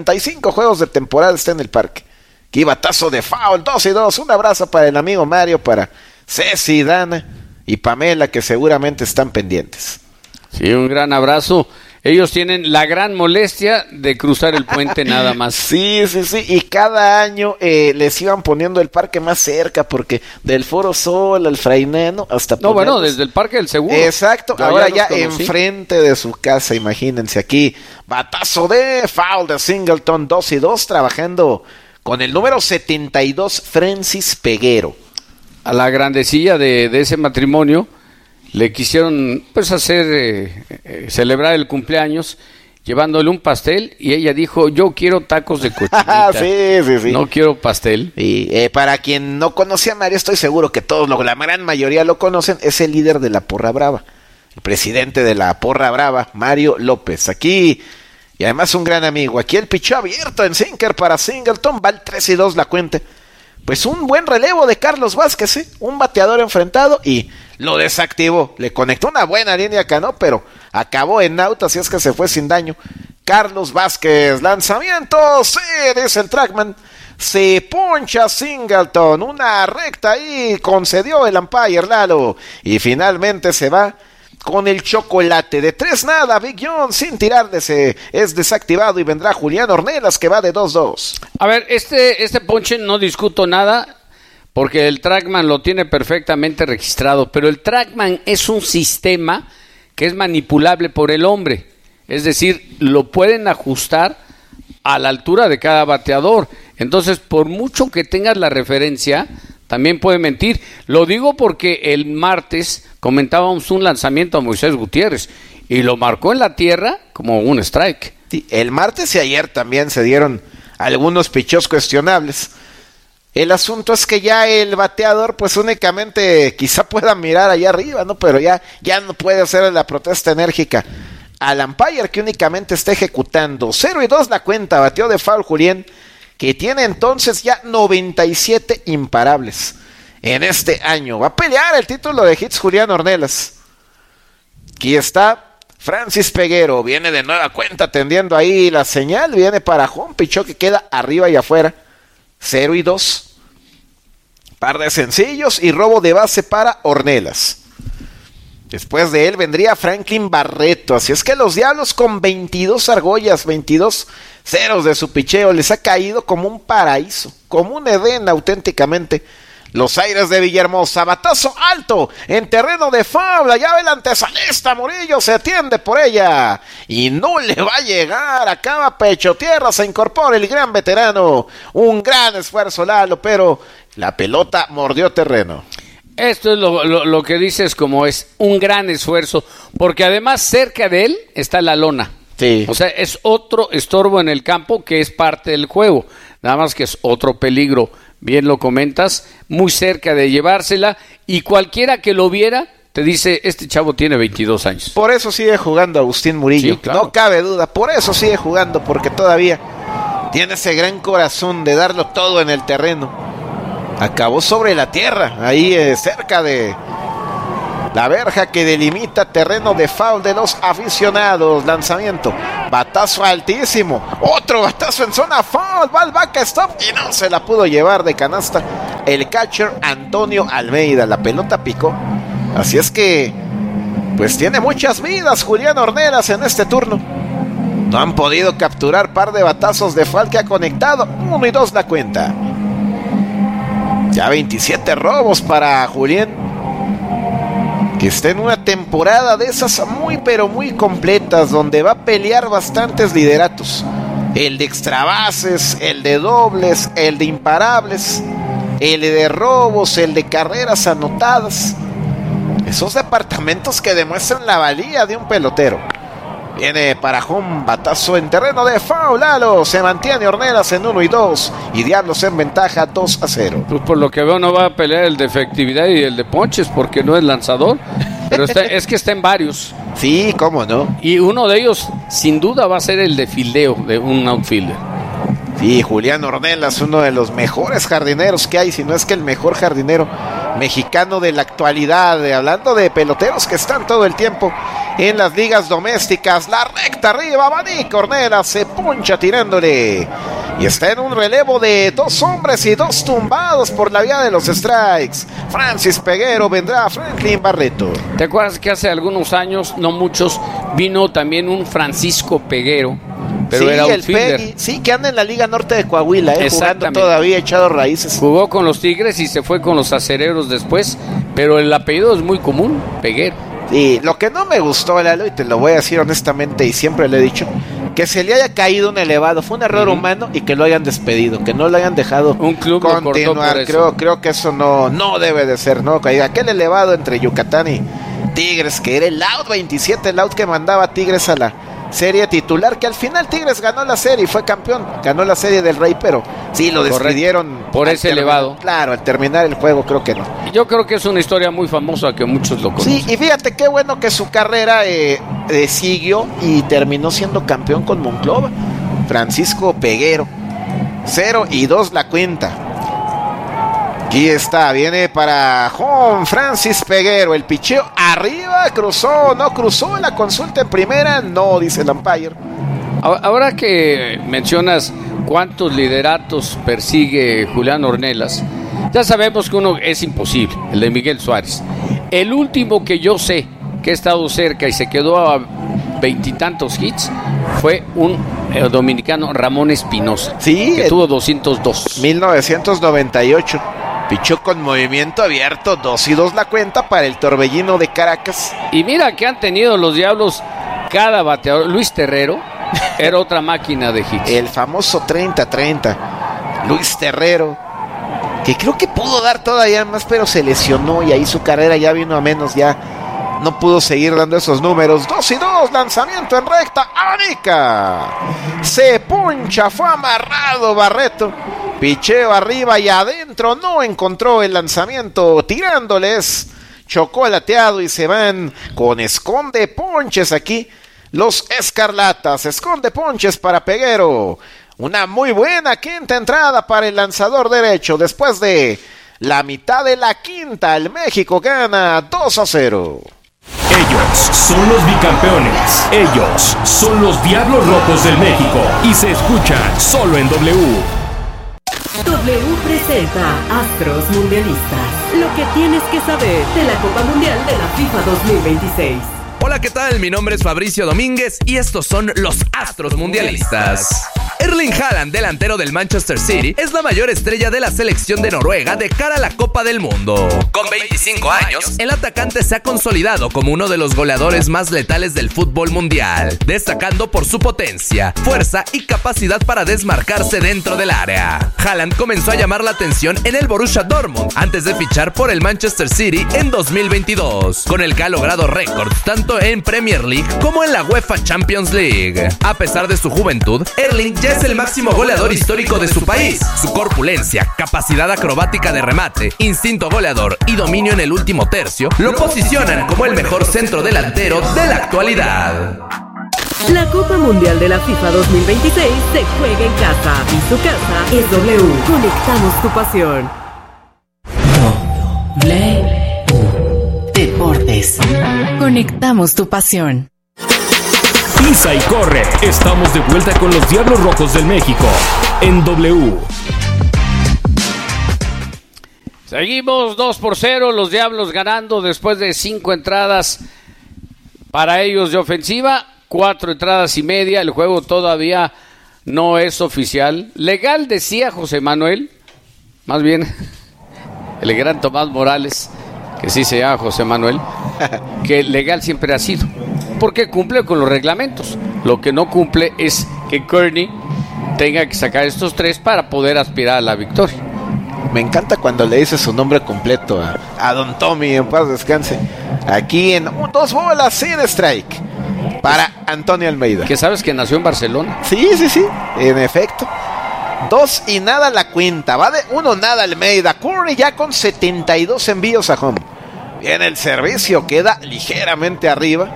45 juegos de temporada está en el parque. Aquí batazo de foul, 2-2. Un abrazo para el amigo Mario, para Ceci, Dana y Pamela, que seguramente están pendientes. Sí, un gran abrazo. Ellos tienen la gran molestia de cruzar el puente nada más. Sí. Y cada año les iban poniendo el parque más cerca porque del Foro Sol al Frainano hasta... No, bueno, desde el Parque del Seguro. Exacto, ahora ya enfrente de su casa, imagínense aquí. Batazo de foul de Singleton, 2-2, trabajando con el número 72, Francis Peguero. A la grandecilla de ese matrimonio le quisieron pues hacer celebrar el cumpleaños llevándole un pastel y ella dijo, yo quiero tacos de cochinita. Sí. No quiero pastel. Y para quien no conocía a Mario, estoy seguro que todos, la gran mayoría lo conocen, es el líder de la Porra Brava, el presidente de la Porra Brava, Mario López. Aquí, y además un gran amigo, aquí el pichó abierto en sinker para Singleton, va el 3-2 la cuenta. Pues un buen relevo de Carlos Vázquez, un bateador enfrentado y lo desactivó. Le conectó una buena línea a Cano, pero acabó en out, así es que se fue sin daño. Carlos Vázquez, lanzamiento, sí, dice el trackman. Se poncha Singleton, una recta ahí, concedió el umpire Lalo. Y finalmente se va con el chocolate de 3-0, Big John sin tirar es desactivado y vendrá Julián Ornelas que va de 2-2. A ver, este ponche no discuto nada porque el trackman lo tiene perfectamente registrado, pero el trackman es un sistema que es manipulable por el hombre, es decir, lo pueden ajustar a la altura de cada bateador, entonces por mucho que tengas la referencia, también puede mentir. Lo digo porque el martes comentábamos un lanzamiento a Moisés Gutiérrez y lo marcó en la tierra como un strike. Sí, el martes y ayer también se dieron algunos picheos cuestionables. El asunto es que ya el bateador pues únicamente quizá pueda mirar allá arriba, ¿no? Pero ya no puede hacer la protesta enérgica al umpire que únicamente está ejecutando. 0-2 la cuenta, bateó de foul Julián, que tiene entonces ya 97 imparables en este año. Va a pelear el título de hits Julián Ornelas. Aquí está Francis Peguero, viene de nueva cuenta tendiendo ahí la señal, viene para home, pichó que queda arriba y afuera. 0-2. Par de sencillos y robo de base para Ornelas. Después de él vendría Franklin Barreto. Así es que los Diablos con 22 argollas, 22 ceros de su picheo, les ha caído como un paraíso, como un Edén auténticamente. Los Aires de Villahermosa, batazo alto en terreno de foul, allá va el antesalista Murillo, se tiende por ella y no le va a llegar, acaba pecho tierra, se incorpora el gran veterano, un gran esfuerzo Lalo, pero la pelota mordió terreno. Esto es lo que dices, como es un gran esfuerzo, porque además cerca de él está la lona. Sí. O sea, es otro estorbo en el campo que es parte del juego, nada más que es otro peligro. Bien lo comentas, muy cerca de llevársela, y cualquiera que lo viera te dice, este chavo tiene 22 años. Por eso sigue jugando Agustín Murillo, sí, claro. No cabe duda, por eso sigue jugando, porque todavía tiene ese gran corazón de darlo todo en el terreno. Acabó sobre la tierra, ahí cerca de la verja que delimita terreno de foul de los aficionados. Lanzamiento, batazo altísimo, otro batazo en zona foul, va al backstop y no se la pudo llevar de canasta el catcher Antonio Almeida. La pelota picó, así es que pues tiene muchas vidas Julián Ornelas en este turno. No han podido capturar par de batazos de foul que ha conectado, 1 y 2 la cuenta. Ya 27 robos para Julián, que está en una temporada de esas muy pero muy completas, donde va a pelear bastantes lideratos. El de extrabases, el de dobles, el de imparables, el de robos, el de carreras anotadas. Esos departamentos que demuestran la valía de un pelotero. Viene para home, batazo en terreno de foul, Lalo, se mantiene Ornelas en 1 y 2 y Diablos en ventaja 2-0. Pues por lo que veo no va a pelear el de efectividad y el de ponches porque no es lanzador, pero es que está en varios. Sí, cómo no. Y uno de ellos sin duda va a ser el de fildeo de un outfielder. Sí, Julián Ornelas, uno de los mejores jardineros que hay, si no es que el mejor jardinero mexicano de la actualidad, hablando de peloteros que están todo el tiempo en las ligas domésticas. La recta arriba, abanica Ornelas, se puncha tirándole y está en un relevo de 2 hombres y 2 tumbados por la vía de los strikes. Francis Peguero, vendrá Franklin Barreto. ¿Te acuerdas que hace algunos años, no muchos, vino también un Francisco Peguero? Pero sí, era el Peggy, sí, que anda en la Liga Norte de Coahuila, jugando todavía, echado raíces. Jugó con los Tigres y se fue con los Acereros después, pero el apellido es muy común, Peguero. Y lo que no me gustó, Lalo, y te lo voy a decir honestamente, y siempre le he dicho, que se le haya caído un elevado, fue un error humano, y que lo hayan despedido, que no lo hayan dejado un club continuar. Creo que eso no debe de ser, ¿no? Aquel elevado entre Yucatán y Tigres, que era el out 27, el out que mandaba Tigres a la serie titular, que al final Tigres ganó la serie y fue campeón, ganó la serie del Rey, pero sí lo despidieron por ese elevado. Claro, al terminar el juego creo que no. Yo creo que es una historia muy famosa que muchos lo conocen. Sí, y fíjate qué bueno que su carrera siguió y terminó siendo campeón con Monclova. Francisco Peguero, 0 y 2 la cuenta. Aquí está, viene para Juan Francis Peguero, el picheo arriba, no cruzó la consulta en primera, no, dice el umpire. Ahora que mencionas cuántos lideratos persigue Julián Ornelas, ya sabemos que uno es imposible, el de Miguel Suárez. El último que yo sé que ha estado cerca y se quedó a 20 y tantos hits fue un dominicano, Ramón Espinosa, sí, que tuvo 202. 1998. Pichó con movimiento abierto, 2 y 2 la cuenta para el Torbellino de Caracas. Y mira que han tenido los Diablos cada bateador. Luis Terrero era otra máquina de hits. El famoso 30-30. Luis Terrero, que creo que pudo dar todavía más, pero se lesionó y ahí su carrera ya vino a menos, ya no pudo seguir dando esos números. 2 y 2, lanzamiento en recta, abanica. Se puncha, fue amarrado Barreto. Picheo arriba y adentro, no encontró el lanzamiento, tirándoles, chocolateado y se van con esconde ponches aquí. Los Escarlatas, esconde ponches para Peguero. Una muy buena quinta entrada para el lanzador derecho. Después de la mitad de la quinta, el México gana 2-0. Ellos son los bicampeones. Ellos son los Diablos Rojos del México. Y se escuchan solo en W. W presenta Astros Mundialistas. Lo que tienes que saber de la Copa Mundial de la FIFA 2026. Hola, ¿qué tal? Mi nombre es Fabricio Domínguez y estos son los Astros Mundialistas. Erling Haaland, delantero del Manchester City, es la mayor estrella de la selección de Noruega de cara a la Copa del Mundo. Con 25 años, el atacante se ha consolidado como uno de los goleadores más letales del fútbol mundial, destacando por su potencia, fuerza y capacidad para desmarcarse dentro del área. Haaland comenzó a llamar la atención en el Borussia Dortmund antes de fichar por el Manchester City en 2022, con el que ha logrado récords tanto en Premier League como en la UEFA Champions League. A pesar de su juventud, Erling ya es el máximo goleador histórico de su país. Su corpulencia, capacidad acrobática de remate, instinto goleador y dominio en el último tercio lo posicionan como el mejor centro delantero de la actualidad. La Copa Mundial de la FIFA 2026 se juega en casa y su casa es W. Conectamos tu pasión. Deportes. Conectamos tu pasión. Pisa y corre. Estamos de vuelta con los Diablos Rojos del México en W. Seguimos 2-0, los Diablos ganando después de 5 entradas para ellos de ofensiva, 4 entradas y media. El juego todavía no es oficial. Legal, decía José Manuel, más bien el gran Tomás Morales, que sí se llama José Manuel, que legal siempre ha sido, porque cumple con los reglamentos. Lo que no cumple es que Kearney tenga que sacar estos 3 para poder aspirar a la victoria. Me encanta cuando le dice su nombre completo a Don Tommy, en paz descanse. Aquí en 2 bolas sin strike para Antonio Almeida. Que sabes que nació en Barcelona. Sí, en efecto. 2 y nada la cuenta. Va de 1 nada Almeida. Kearney ya con 72 envíos a home. Viene el servicio, queda ligeramente arriba.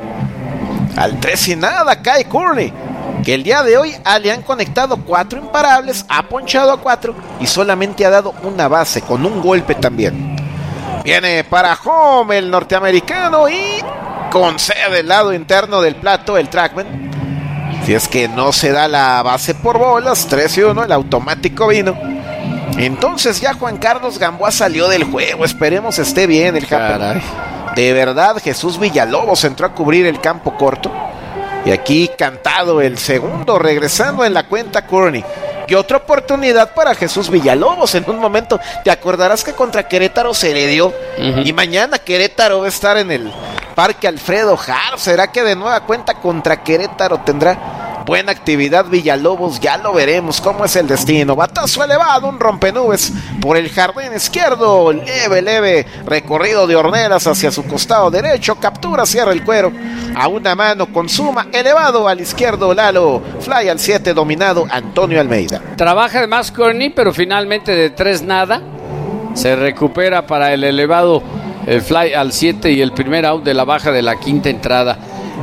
Al 3 y nada cae Kearney, que el día de hoy le han conectado 4 imparables, ha ponchado a 4 y solamente ha dado una base, con un golpe también. Viene para home el norteamericano y concede el lado interno del plato el trackman. Si es que no se da la base por bolas, 3 y 1, el automático vino. Entonces ya Juan Carlos Gamboa salió del juego, esperemos esté bien el campeón. De verdad, Jesús Villalobos entró a cubrir el campo corto. Y aquí cantado el segundo, regresando en la cuenta Kearney. Y otra oportunidad para Jesús Villalobos. En un momento, te acordarás que contra Querétaro se le dio. Y mañana Querétaro va a estar en el Parque Alfredo Harp. ¿Será que de nueva cuenta contra Querétaro tendrá buena actividad Villalobos? Ya lo veremos cómo es el destino. Batazo elevado, un rompenubes por el jardín izquierdo. Leve recorrido de Ornelas hacia su costado derecho. Captura, cierra el cuero. A una mano consuma, elevado al izquierdo Lalo. Fly al 7, dominado Antonio Almeida. Trabaja además Kearney, pero finalmente de 3 nada. Se recupera para el elevado, el fly al 7 y el primer out de la baja de la quinta entrada.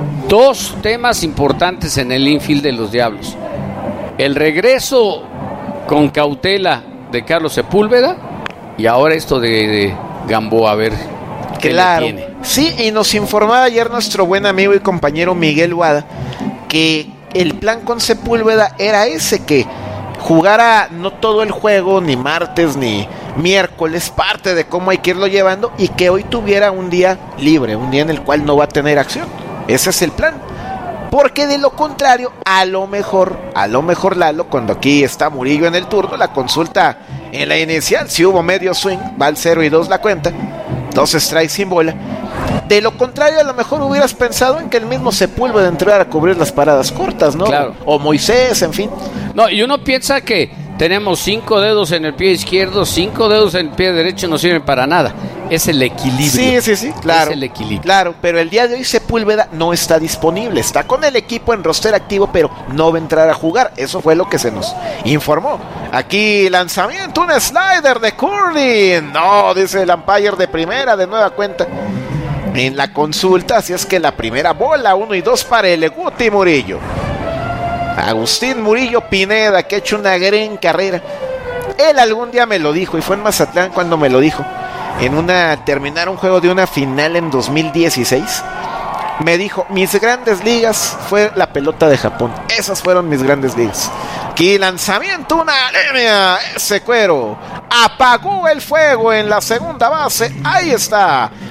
2 temas importantes en el infield de los Diablos: el regreso con cautela de Carlos Sepúlveda y ahora esto de Gamboa, a ver qué le tiene. Sí, y nos informaba ayer nuestro buen amigo y compañero Miguel Wada que el plan con Sepúlveda era ese, que jugara no todo el juego, ni martes ni miércoles, parte de cómo hay que irlo llevando, y que hoy tuviera un día libre, un día en el cual no va a tener acción. Ese es el plan, porque de lo contrario, a lo mejor Lalo, cuando aquí está Murillo en el turno, la consulta en la inicial, si hubo medio swing, va al 0 y 2 la cuenta, 2 strikes sin bola. De lo contrario, a lo mejor hubieras pensado en que el mismo Sepúlveda entrara a cubrir las paradas cortas, ¿no? Claro. O Moisés, en fin. No, y uno piensa que tenemos 5 dedos en el pie izquierdo, 5 dedos en el pie derecho, no sirven para nada. Es el equilibrio. Sí, claro. Es el equilibrio. Claro, pero el día de hoy Sepúlveda no está disponible. Está con el equipo en roster activo, pero no va a entrar a jugar. Eso fue lo que se nos informó. Aquí lanzamiento, un slider de Kearney. No, dice el umpire de primera, de nueva cuenta en la consulta. Así es que la primera bola, 1 y 2 para el Guti Murillo. Agustín Murillo Pineda, que ha hecho una gran carrera. Él algún día me lo dijo, y fue en Mazatlán cuando me lo dijo, terminar un juego de una final en 2016. Me dijo, mis grandes ligas fue la pelota de Japón. Esas fueron mis grandes ligas. Aquí lanzamiento, una línea, ese cuero apagó el fuego en la segunda base. Ahí está,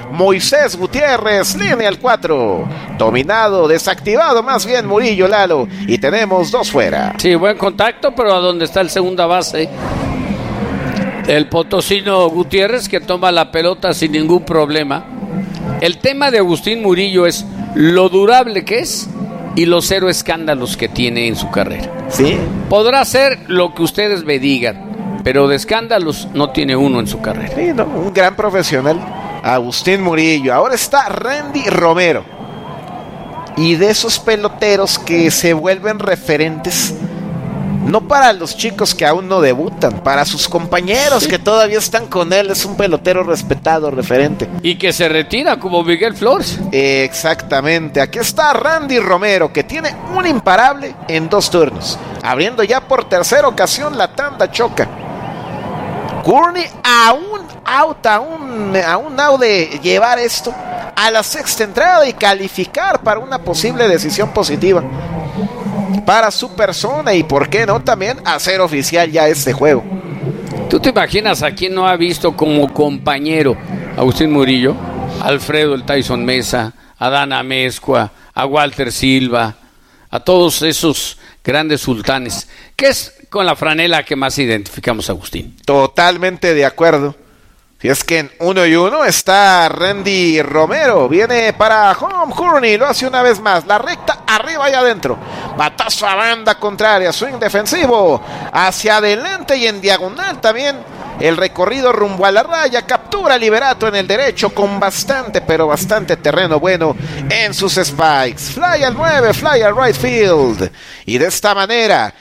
Moisés Gutiérrez, línea al 4. Dominado, desactivado más bien Murillo, Lalo. Y tenemos 2 fuera. Sí, buen contacto, pero a donde está el segunda base. El potosino Gutiérrez, que toma la pelota sin ningún problema. El tema de Agustín Murillo es lo durable que es y los 0 escándalos que tiene en su carrera. Sí. Podrá ser lo que ustedes me digan, pero de escándalos no tiene uno en su carrera. Sí, no, un gran profesional, Agustín Murillo. Ahora está Randy Romero. Y de esos peloteros que se vuelven referentes, no para los chicos que aún no debutan, para sus compañeros que todavía están con él. Es un pelotero respetado, referente. Y que se retira como Miguel Flores. Exactamente. Aquí está Randy Romero, que tiene un imparable en 2 turnos. Abriendo ya por tercera ocasión la tanda choca. Courtney a un out de llevar esto a la 6ª entrada y calificar para una posible decisión positiva para su persona, y por qué no también hacer oficial ya este juego. ¿Tú te imaginas a quién no ha visto como compañero Agustín Murillo? Alfredo el Tyson Mesa, a Dana Mezcua, a Walter Silva, a todos esos grandes sultanes. ¿Qué es con la franela que más identificamos a Agustín? Totalmente de acuerdo. Si es que en 1-1 está Randy Romero. Viene para home Courtney. Lo hace una vez más. La recta arriba y adentro. Batazo a banda contraria. Swing defensivo. Hacia adelante y en diagonal también. El recorrido rumbo a la raya. Captura Liberato en el derecho con bastante, pero bastante terreno bueno en sus spikes. Fly al 9, fly al right field. Y de esta manera